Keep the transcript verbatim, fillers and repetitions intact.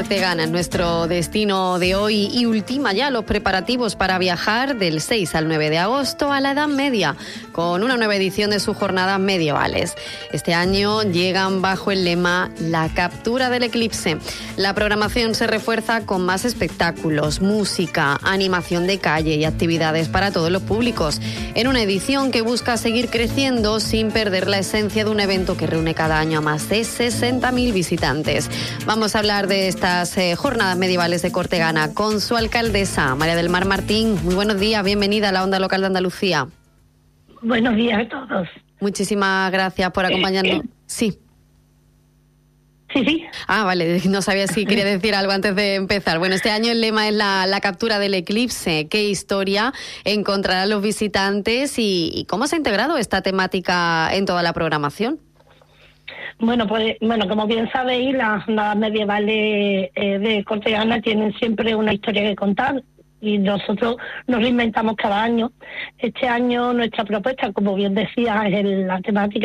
Cortegana es nuestro destino de hoy y ultima ya los preparativos para viajar del seis al nueve de agosto a la Edad Media, con una nueva edición de sus jornadas medievales. Este año llegan bajo el lema La captura del eclipse. La programación se refuerza con más espectáculos, música, animación de calle y actividades para todos los públicos, en una edición que busca seguir creciendo sin perder la esencia de un evento que reúne cada año a más de sesenta mil visitantes. Vamos a hablar de estas eh, jornadas medievales de Cortegana con su alcaldesa, María del Mar Martín. Muy buenos días, bienvenida a la Onda Local de Andalucía. Buenos días a todos. Muchísimas gracias por acompañarnos. Sí. Sí, sí. Ah, vale, no sabía si quería decir algo antes de empezar. Bueno, este año el lema es la, la captura del eclipse. ¿Qué historia encontrarán los visitantes y, y cómo se ha integrado esta temática en toda la programación? Bueno, pues bueno, como bien sabéis, las jornadas medievales eh, de Cortegana tienen siempre una historia que contar y nosotros nos reinventamos cada año. Este año nuestra propuesta, como bien decía, es la temática